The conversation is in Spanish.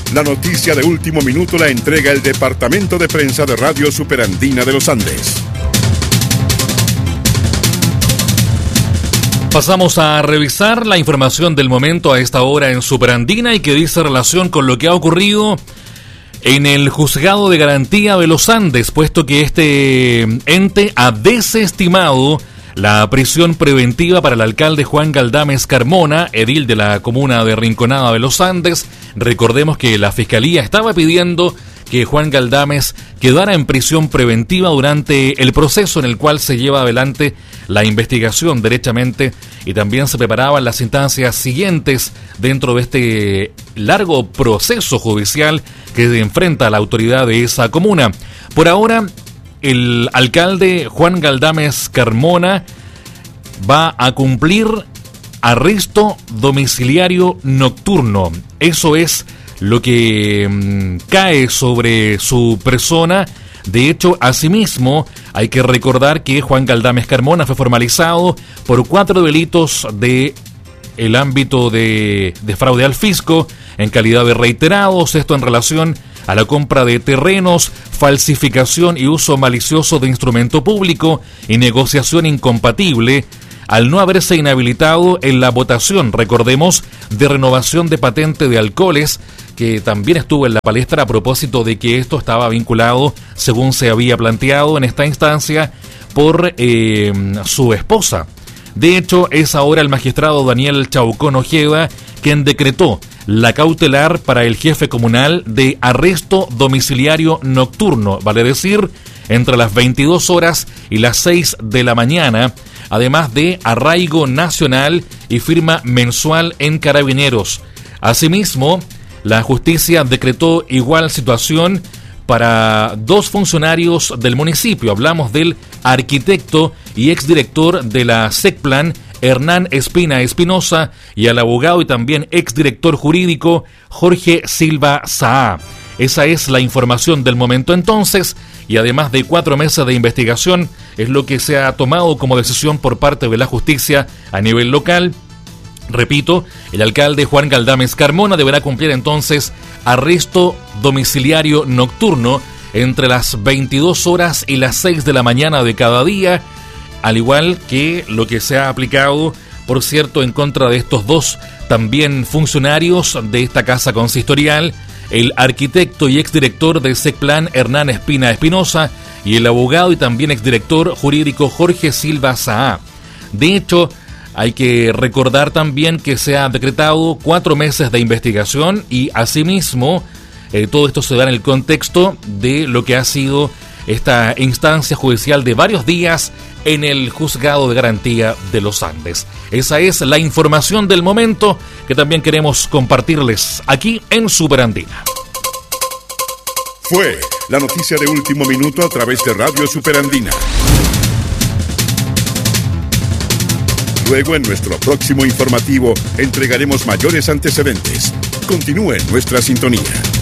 La noticia de último minuto la entrega el Departamento de Prensa de Radio Superandina de los Andes. Pasamos a revisar la información del momento a esta hora en Superandina y que dice relación con lo que ha ocurrido en el Juzgado de Garantía de los Andes, puesto que este ente ha desestimado la prisión preventiva para el alcalde Juan Galdames Carmona, edil de la comuna de Rinconada de los Andes. Recordemos que la Fiscalía estaba pidiendo que Juan Galdames quedara en prisión preventiva durante el proceso en el cual se lleva adelante la investigación derechamente, y también se preparaban las instancias siguientes dentro de este largo proceso judicial que enfrenta a la autoridad de esa comuna. Por ahora, el alcalde Juan Galdames Carmona va a cumplir arresto domiciliario nocturno. Eso es lo que cae sobre su persona. De hecho, asimismo, hay que recordar que Juan Galdames Carmona fue formalizado por 4 delitos de el ámbito de fraude al fisco en calidad de reiterados, esto en relación a la compra de terrenos, falsificación y uso malicioso de instrumento público y negociación incompatible, al no haberse inhabilitado en la votación, recordemos, de renovación de patente de alcoholes, que también estuvo en la palestra a propósito de que esto estaba vinculado, según se había planteado en esta instancia, por su esposa. De hecho, es ahora el magistrado Daniel Chaucón Ojeda quien decretó la cautelar para el jefe comunal de arresto domiciliario nocturno, vale decir, entre las 22 horas y las 6 de la mañana, además de arraigo nacional y firma mensual en Carabineros. Asimismo, la justicia decretó igual situación para 2 funcionarios del municipio. Hablamos del arquitecto y exdirector de la SECPLAN, Hernán Espina Espinosa, y al abogado y también exdirector jurídico Jorge Silva Saá. Esa es la información del momento entonces, y además de 4 meses de investigación, es lo que se ha tomado como decisión por parte de la justicia a nivel local. Repito, el alcalde Juan Galdames Carmona deberá cumplir entonces arresto domiciliario nocturno entre las 22 horas y las 6 de la mañana de cada día, al igual que lo que se ha aplicado, por cierto, en contra de estos 2 también funcionarios de esta casa consistorial, el arquitecto y exdirector de SECPLAN Hernán Espina Espinosa y el abogado y también exdirector jurídico Jorge Silva Saá. De hecho, hay que recordar también que se ha decretado 4 meses de investigación y asimismo todo esto se da en el contexto de lo que ha sido esta instancia judicial de varios días en el Juzgado de Garantía de los Andes. Esa es la información del momento que también queremos compartirles aquí en Superandina. Fue la noticia de último minuto a través de Radio Superandina. Luego, en nuestro próximo informativo, entregaremos mayores antecedentes. Continúe en nuestra sintonía.